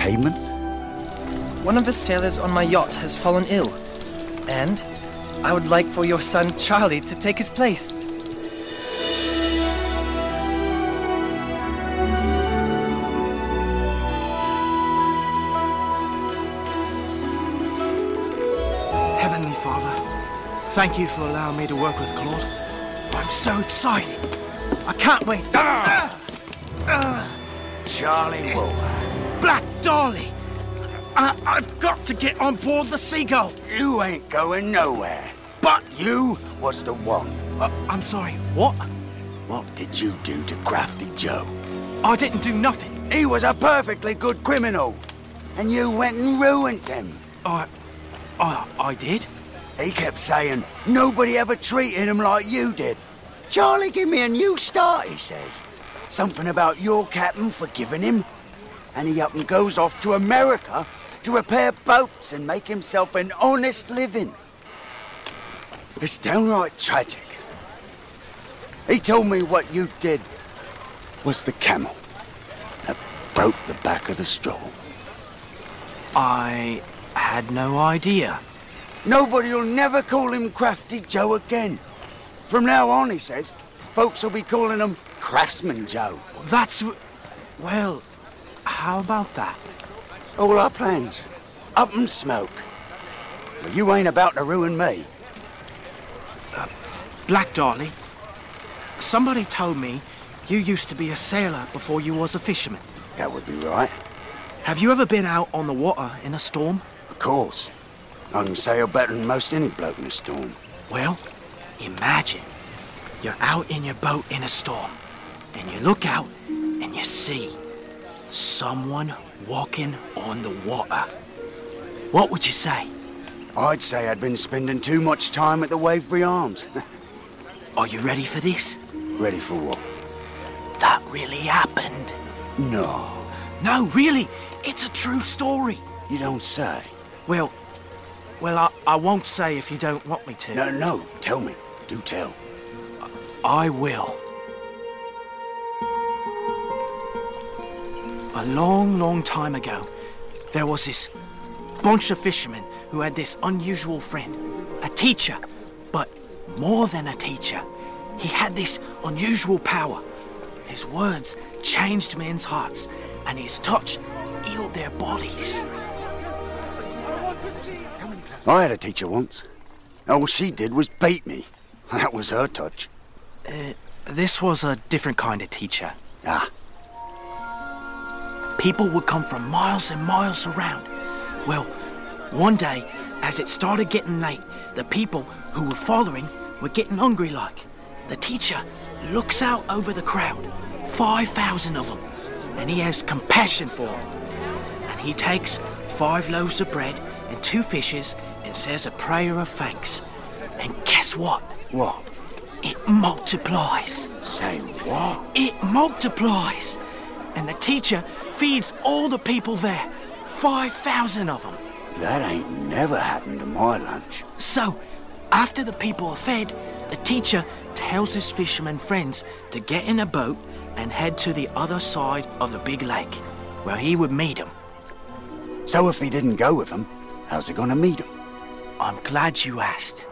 payment? One of the sailors on my yacht has fallen ill, and I would like for your son Charlie to take his place. Heavenly Father, thank you for allowing me to work with Claude. I'm so excited. I can't wait. Charlie Walker. Black Dolly! I've got to get on board the Seagull. You ain't going nowhere. But You was the one. I'm sorry, what? What did you do to Crafty Joe? I didn't do nothing. He was a perfectly good criminal, and you went and ruined him. I did? He kept saying nobody ever treated him like you did. Charlie, give me a new start, he says. Something about your captain forgiving him. And he up and goes off to America to repair boats and make himself an honest living. It's downright tragic. He told me what you did was the camel that broke the back of the straw. I had no idea. Nobody'll never call him Crafty Joe again. From now on, he says, folks will be calling him Craftsman Joe. Well, how about that? All our plans, up in smoke. Well, you ain't about to ruin me. Black Dolly, somebody told me you used to be a sailor before you was a fisherman. That would be right. Have you ever been out on the water in a storm? Of course. I can sail better than most any bloke in a storm. Well, imagine you're out in your boat in a storm, and you look out and you see someone walking on the water. What would you say? I'd say I'd been spending too much time at the Waverbury Arms. Are you ready for this? Ready for what? That really happened. No. No, really, it's a true story. You don't say. Well, I won't say if you don't want me to. No, tell me. Do tell. I will. A long, long time ago, there was this bunch of fishermen who had this unusual friend, a teacher, but more than a teacher. He had this unusual power. His words changed men's hearts, and his touch healed their bodies. I had a teacher once. All she did was beat me. That was her touch. This was a different kind of teacher. Ah. People would come from miles and miles around. Well, one day, as it started getting late, the people who were following were getting hungry like. The teacher looks out over the crowd, 5,000 of them, and he has compassion for them. And he takes 5 loaves of bread and 2 fishes and says a prayer of thanks. And guess what? What? It multiplies. Say what? It multiplies. And the teacher feeds all the people there, 5,000 of them. That ain't never happened to my lunch. So, after the people are fed, the teacher tells his fisherman friends to get in a boat and head to the other side of the big lake, where he would meet them. So if he didn't go with them, how's he gonna meet them? I'm glad you asked.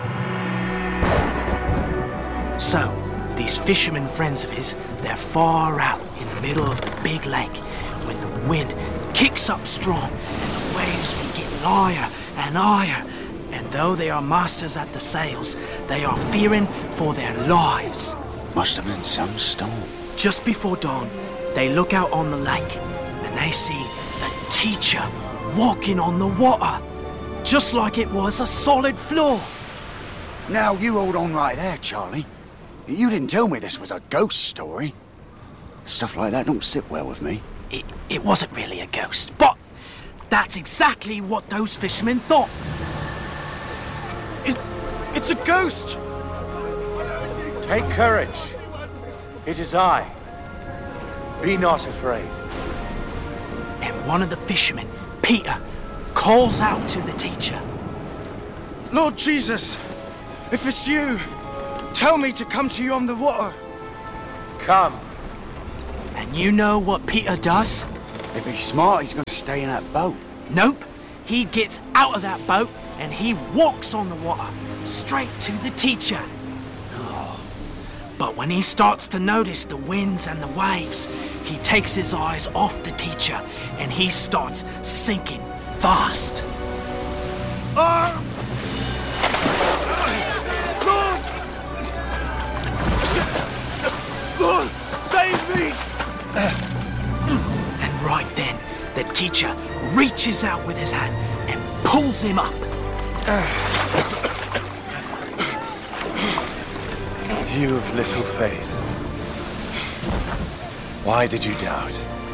So, these fishermen friends of his, they're far out in the middle of the big lake when the wind kicks up strong and the waves be getting higher and higher. And though they are masters at the sails, they are fearing for their lives. Must have been some storm. Just before dawn, they look out on the lake and they see the teacher walking on the water, just like it was a solid floor. Now you hold on right there, Charlie. You didn't tell me this was a ghost story. Stuff like that don't sit well with me. It wasn't really a ghost, but that's exactly what those fishermen thought. It's a ghost! Take courage. It is I. Be not afraid. And one of the fishermen, Peter, calls out to the teacher. Lord Jesus, if it's you, tell me to come to you on the water. Come. And you know what Peter does? If he's smart, he's gonna stay in that boat. Nope. He gets out of that boat and he walks on the water, straight to the teacher. But when he starts to notice the winds and the waves, he takes his eyes off the teacher and he starts sinking fast. Lord! Lord, save me! And right then, the teacher reaches out with his hand and pulls him up. You of little faith. Why did you doubt?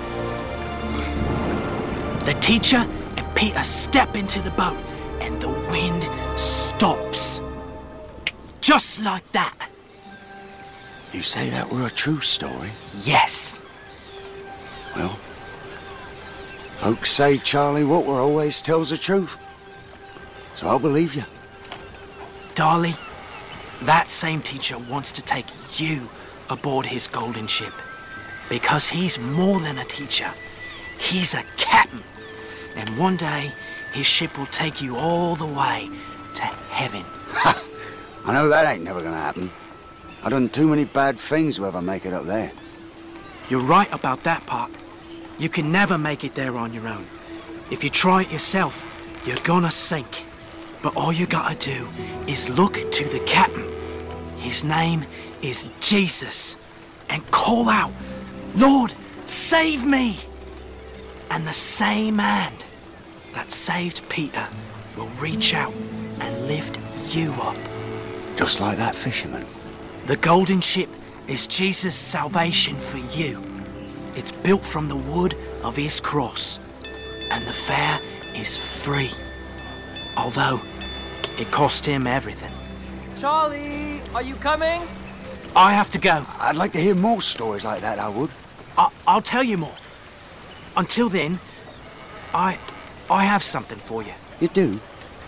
The teacher and Peter step into the boat and the wind stops. Just like that. You say that were a true story? Yes. Well, folks say Charlie Walker always tells the truth. So I'll believe you. Darley, that same teacher wants to take you aboard his golden ship. Because he's more than a teacher. He's a captain. And one day, his ship will take you all the way to heaven. I know that ain't never gonna happen. I've done too many bad things to ever make it up there. You're right about that part. You can never make it there on your own. If you try it yourself, you're gonna sink. But all you gotta do is look to the captain. His name is Jesus. And call out, "Lord, save me!" And the same hand that saved Peter will reach out and lift you up. Just like that fisherman. The golden ship is Jesus' salvation for you. It's built from the wood of his cross, and the fare is free. Although, it cost him everything. Charlie, are you coming? I have to go. I'd like to hear more stories like that, I would. I'll tell you more. Until then, I have something for you. You do?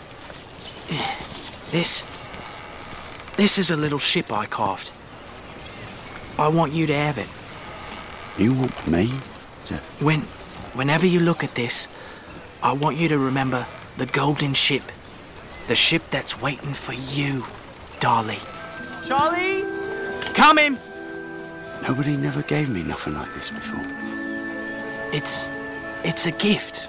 This is a little ship I carved. I want you to have it. You want me to... Whenever you look at this, I want you to remember the golden ship. The ship that's waiting for you, Darley. Charlie? Coming! Nobody never gave me nothing like this before. It's a gift.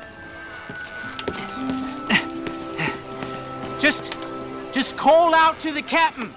Just call out to the captain.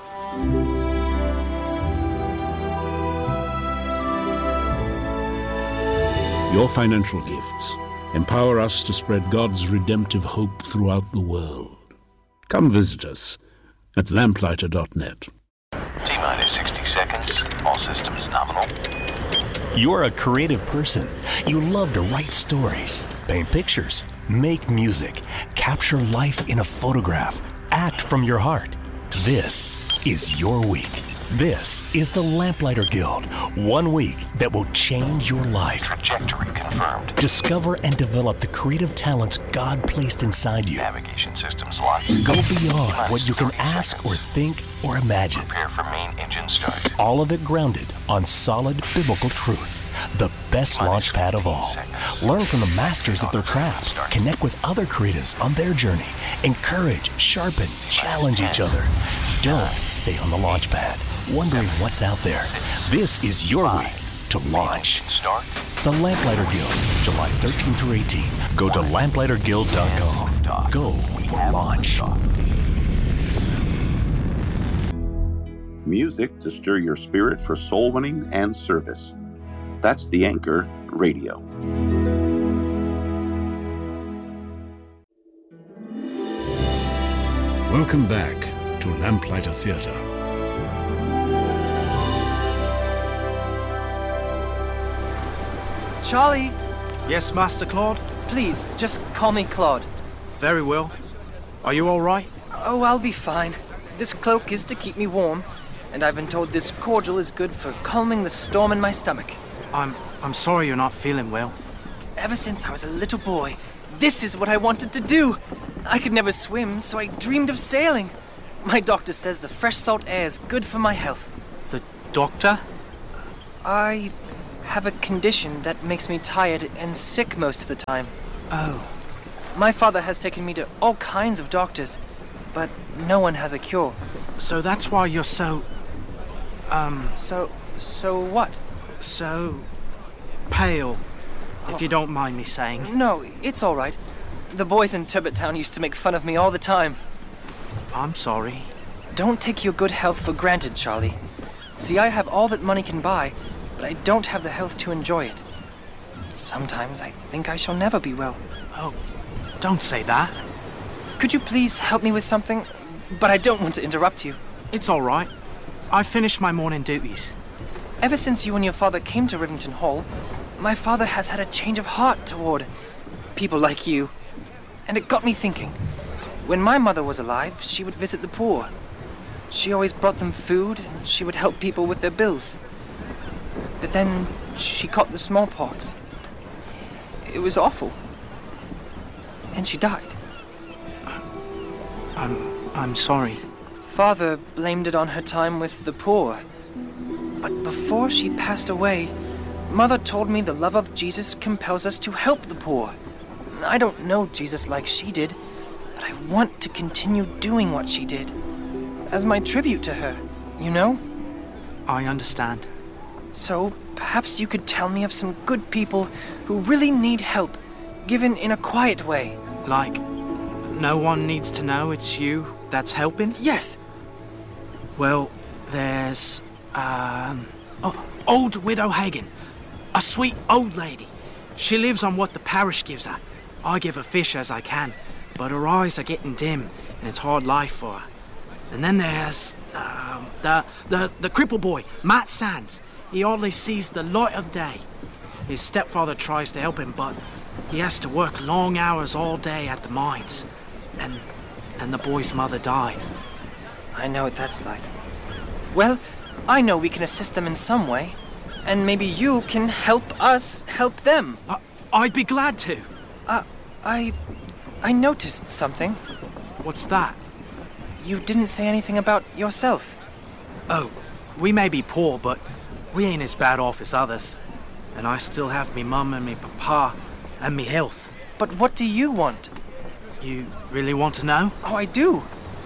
Your financial gifts empower us to spread God's redemptive hope throughout the world. Come visit us at lamplighter.net. T-minus 60 seconds. All systems nominal. You're a creative person. You love to write stories, paint pictures, make music, capture life in a photograph, act from your heart. This is your week. This is the Lamplighter Guild. 1 week that will change your life. Trajectory confirmed. Discover and develop the creative talents God placed inside you. Navigation systems locked. Go beyond what you can ask or think or imagine. Prepare for main engine start. All of it grounded on solid biblical truth. The best launch pad of all. Learn from the masters of their craft. Connect with other creatives on their journey. Encourage, sharpen, challenge each other. Don't stay on the launch pad, wondering what's out there. This is your week to launch. The Lamplighter Guild, July 13 through 18. Go to lamplighterguild.com. Go for launch. Music to stir your spirit for soul winning and service. That's the Anchor Radio. Welcome back to Lamplighter Theatre. Charlie, Yes, Master Claude? please, just call me Claude. Very well. Are you all right? Oh, I'll be fine. This cloak is to keep me warm, and I've been told this cordial is good for calming the storm in my stomach. I'm sorry you're not feeling well. Ever since I was a little boy, this is what I wanted to do. I could never swim, so I dreamed of sailing. My doctor says the fresh salt air is good for my health. The doctor? I have a condition that makes me tired and sick most of the time. Oh. My father has taken me to all kinds of doctors, but no one has a cure. So that's why you're so... So what? So... pale, if you don't mind me saying. No, it's all right. The boys in Turbot Town used to make fun of me all the time. I'm sorry. Don't take your good health for granted, Charlie. See, I have all that money can buy, but I don't have the health to enjoy it. Sometimes I think I shall never be well. Oh, don't say that. Could you please help me with something? But I don't want to interrupt you. It's all right. I finished my morning duties. Ever since you and your father came to Rivington Hall, my father has had a change of heart toward people like you. And it got me thinking. When my mother was alive, she would visit the poor. She always brought them food, and she would help people with their bills. But then she caught the smallpox. It was awful. And she died. I'm sorry. Father blamed it on her time with the poor. But before she passed away, Mother told me the love of Jesus compels us to help the poor. I don't know Jesus like she did, but I want to continue doing what she did. As my tribute to her, you know? I understand. So, perhaps you could tell me of some good people who really need help, given in a quiet way. Like, no one needs to know it's you that's helping? Yes. Well, there's, old Widow Hagen. A sweet old lady. She lives on what the parish gives her. I give her fish as I can, but her eyes are getting dim, and it's hard life for her. And then there's, the cripple boy, Matt Sands. He hardly sees the light of day. His stepfather tries to help him, but he has to work long hours all day at the mines. And the boy's mother died. I know what that's like. Well, I know we can assist them in some way, and maybe you can help us help them. I'd be glad to. I noticed something. What's that? You didn't say anything about yourself. Oh, we may be poor, but we ain't as bad off as others. And I still have me mum and me papa and me health. But what do you want? You really want to know? Oh, I do.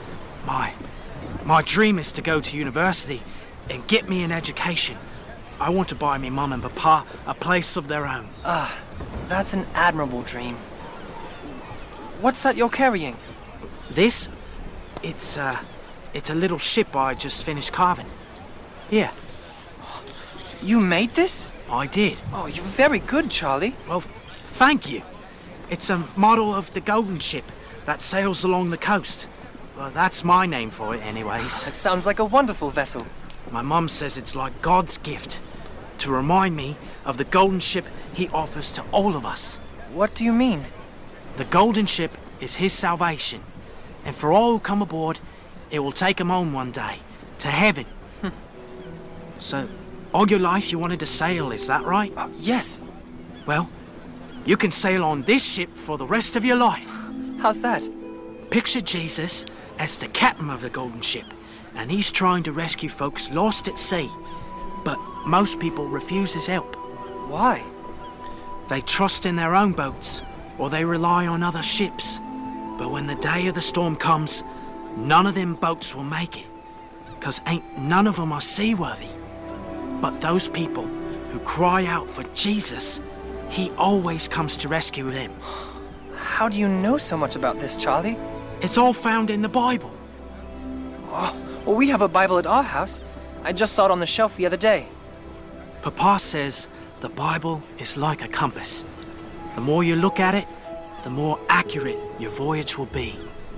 My dream is to go to university and get me an education. I want to buy me mum and papa a place of their own. That's an admirable dream. What's that you're carrying? This? It's a little ship I just finished carving. Here. You made this? I did. Oh, you're very good, Charlie. Well, thank you. It's a model of the Golden Ship that sails along the coast. Well, that's my name for it anyways. It sounds like a wonderful vessel. My mum says it's like God's gift to remind me of the Golden Ship he offers to all of us. What do you mean? The Golden Ship is his salvation, and for all who come aboard, it will take them home one day, to heaven. So, all your life you wanted to sail, is that right? Yes. Well, you can sail on this ship for the rest of your life. How's that? Picture Jesus as the captain of the Golden Ship, and he's trying to rescue folks lost at sea. But most people refuse his help. Why? They trust in their own boats, or they rely on other ships. But when the day of the storm comes, none of them boats will make it, 'cause ain't none of them are seaworthy. But those people who cry out for Jesus, he always comes to rescue them. How do you know so much about this, Charlie? It's all found in the Bible. Oh, well, we have a Bible at our house. I just saw it on the shelf the other day. Papa says the Bible is like a compass. The more you look at it, the more accurate your voyage will be.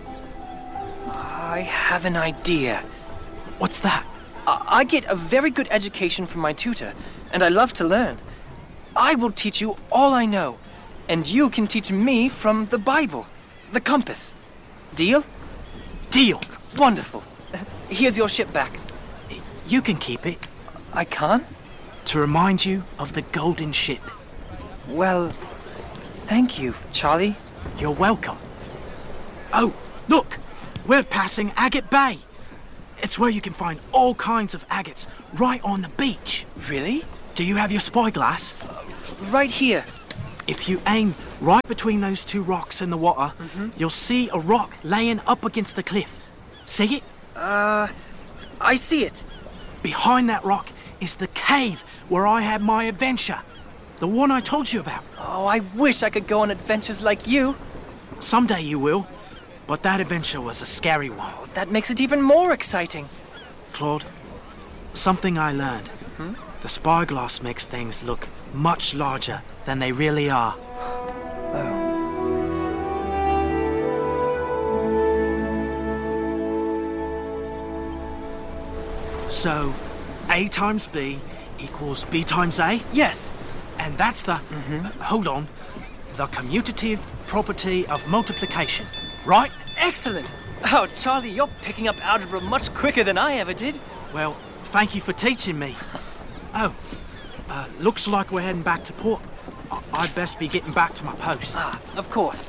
I have an idea. What's that? I get a very good education from my tutor, and I love to learn. I will teach you all I know, and you can teach me from the Bible, the compass. Deal? Deal. Wonderful. Here's your ship back. You can keep it. I can't? To remind you of the Golden Ship. Well, thank you, Charlie. You're welcome. Oh, look! We're passing Agate Bay. It's where you can find all kinds of agates right on the beach. Really? Do you have your spyglass? Right here. If you aim right between those two rocks in the water, you'll see a rock laying up against the cliff. See it? I see it. Behind that rock is the cave where I had my adventure. The one I told you about. Oh, I wish I could go on adventures like you. Someday you will, but that adventure was a scary one. Oh, that makes it even more exciting. Claude, something I learned. The spyglass makes things look much larger than they really are. So, A times B equals B times A? Yes. And that's the... hold on. The commutative property of multiplication, right? Excellent. Oh, Charlie, you're picking up algebra much quicker than I ever did. Well, thank you for teaching me. Oh, looks like we're heading back to port. I'd best be getting back to my post. Ah, of course.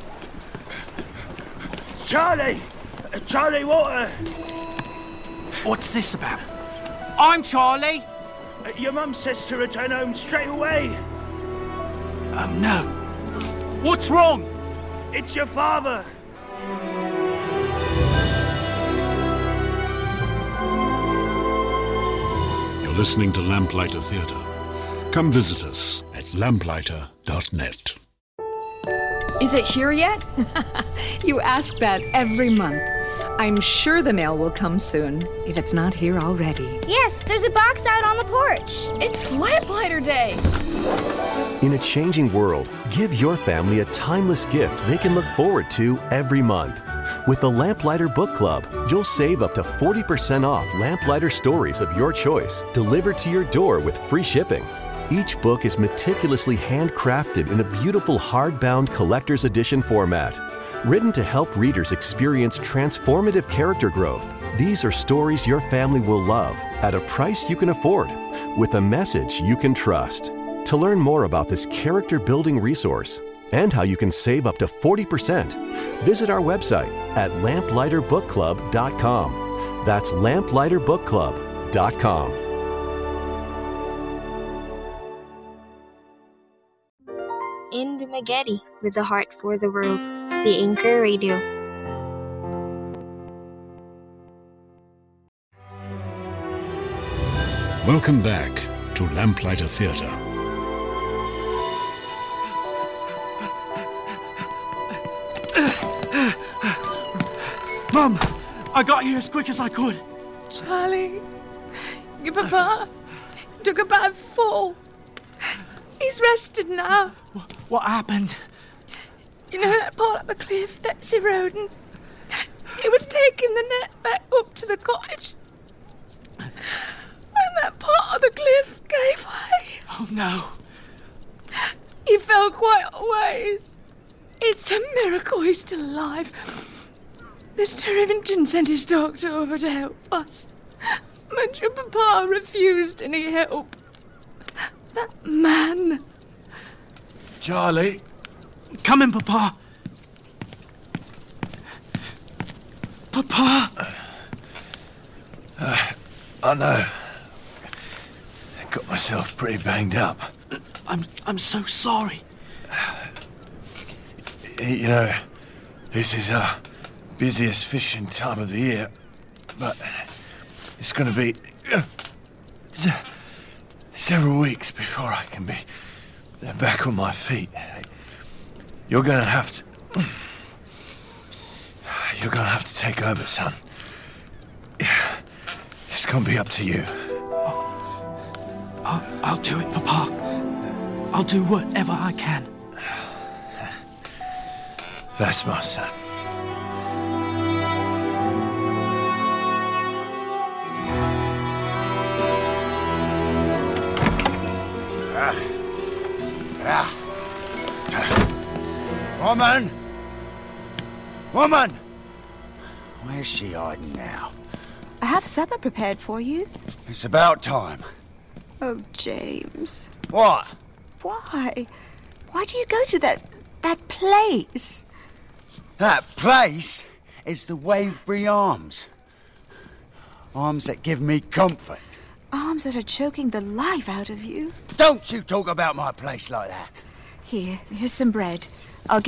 Charlie! Charlie Water! What's this about? I'm Charlie! Your mum says to return home straight away. Oh no. What's wrong? It's your father. You're listening to Lamplighter Theatre. Come visit us at lamplighter.net. Is it here yet? You ask that every month. I'm sure the mail will come soon, if it's not here already. Yes, there's a box out on the porch. It's Lamplighter Day! In a changing world, give your family a timeless gift they can look forward to every month. With the Lamplighter Book Club, you'll save up to 40% off Lamplighter stories of your choice, delivered to your door with free shipping. Each book is meticulously handcrafted in a beautiful hardbound collector's edition format. Written to help readers experience transformative character growth, these are stories your family will love at a price you can afford, with a message you can trust. To learn more about this character-building resource and how you can save up to 40%, visit our website at lamplighterbookclub.com. That's lamplighterbookclub.com. In Dumaguete, with a heart for the world. The Anchor Radio. Welcome back to Lamplighter Theatre. Mum, I got here as quick as I could. Charlie, your papa took a bad fall. He's rested now. What happened? You know that part of the cliff that's eroding? He was taking the net back up to the cottage. And that part of the cliff gave way. Oh no. He fell quite a ways. It's a miracle he's still alive. Mr. Rivington sent his doctor over to help us. But your papa refused any help. That man. Charlie? Come in, Papa. Papa! I know. I got myself pretty banged up. I'm so sorry. You know, this is our busiest fishing time of the year, but it's going to be several weeks before I can be back on my feet. You're going to have to take over, son. It's going to be up to you. I'll do it, Papa. I'll do whatever I can. That's my son. Woman! Woman! Where's she hiding now? I have supper prepared for you. It's about time. Oh, James. What? Why? Why do you go to that place? That place is the Waverbury Arms. Arms that give me comfort. arms that are choking the life out of you. Don't you talk about my place like that. Here's some bread.